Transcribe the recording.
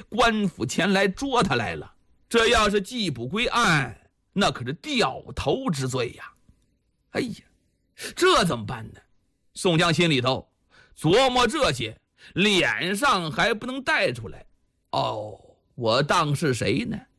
官府前来捉他来了。这要是缉捕归案，那可是掉头之罪呀！哎呀，这怎么办呢？宋江心里头琢磨这些，脸上还不能带出来。哦，我当是谁呢？